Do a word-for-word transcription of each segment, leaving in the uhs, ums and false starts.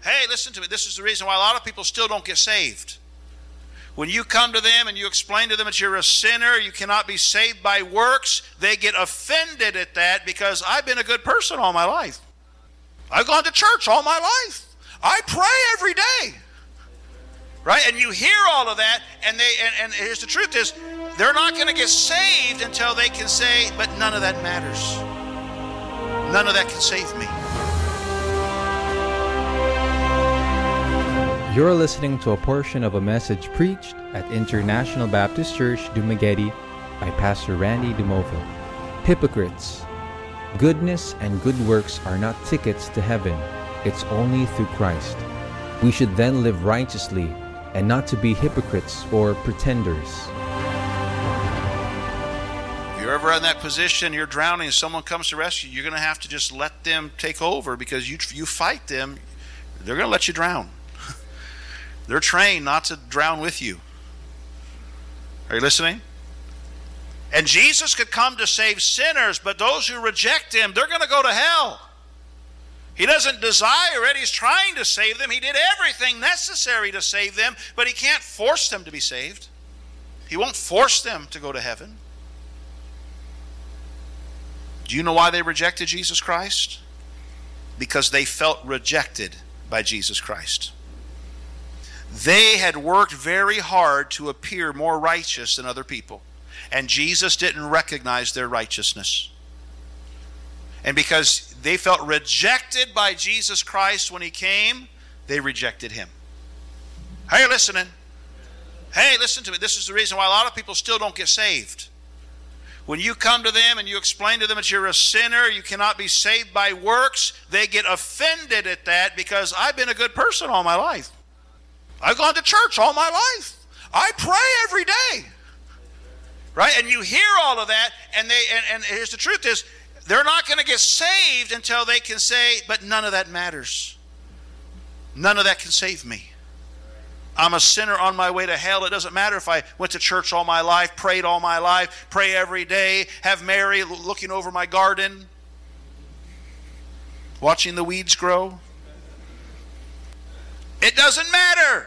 Hey, listen to me. This is the reason why a lot of people still don't get saved. When you come to them and you explain to them that you're a sinner, you cannot be saved by works, they get offended at that because I've been a good person all my life. I've gone to church all my life. I pray every day. Right? And you hear all of that, and they and, and here's the truth is, they're not going to get saved until they can say, but none of that matters. None of that can save me. You're listening to a portion of a message preached at International Baptist Church, Dumaguete by Pastor Randy Dumovo. Hypocrites. Goodness and good works are not tickets to heaven. It's only through Christ. We should then live righteously and not to be hypocrites or pretenders. If you're ever in that position, you're drowning, and someone comes to rescue you, you're going to have to just let them take over because you you fight them, they're going to let you drown. They're trained not to drown with you. Are you listening? And Jesus could come to save sinners, but those who reject him, they're going to go to hell. He doesn't desire it. He's trying to save them. He did everything necessary to save them, but he can't force them to be saved. He won't force them to go to heaven. Do you know why they rejected Jesus Christ? Because they felt rejected by Jesus Christ. They had worked very hard to appear more righteous than other people, and Jesus didn't recognize their righteousness. And because they felt rejected by Jesus Christ when he came, they rejected him. Are you listening? Hey, listen to me. This is the reason why a lot of people still don't get saved. When you come to them and you explain to them that you're a sinner, you cannot be saved by works, they get offended at that because I've been a good person all my life. I've gone to church all my life. I pray every day. Right? And you hear all of that, and they and, and here's the truth is, they're not going to get saved until they can say, but none of that matters. None of that can save me. I'm a sinner on my way to hell. It doesn't matter if I went to church all my life, prayed all my life, pray every day, have Mary looking over my garden, watching the weeds grow. It doesn't matter.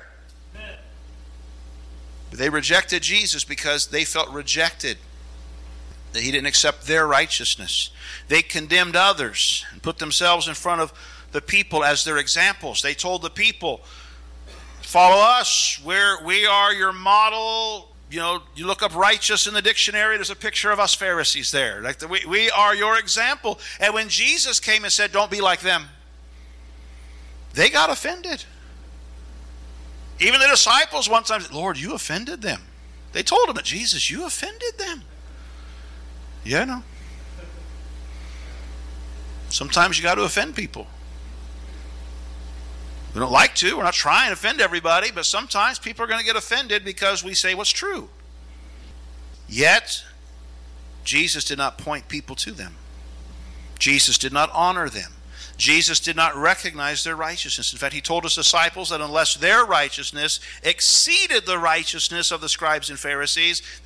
But they rejected Jesus because they felt rejected, that he didn't accept their righteousness. They condemned others and put themselves in front of the people as their examples. They told the people, follow us, we're, we are your model. You know, you look up righteous in the dictionary, there's a picture of us Pharisees there. Like the, we, we are your example. And when Jesus came and said, don't be like them, they got offended. Even the disciples one time said, Lord, you offended them. They told him, Jesus, you offended them. Yeah, no. Sometimes you got to offend people. We don't like to. We're not trying to offend everybody, but sometimes people are going to get offended because we say what's true. Yet, Jesus did not point people to them. Jesus did not honor them. Jesus did not recognize their righteousness. In fact, he told his disciples that unless their righteousness exceeded the righteousness of the scribes and Pharisees,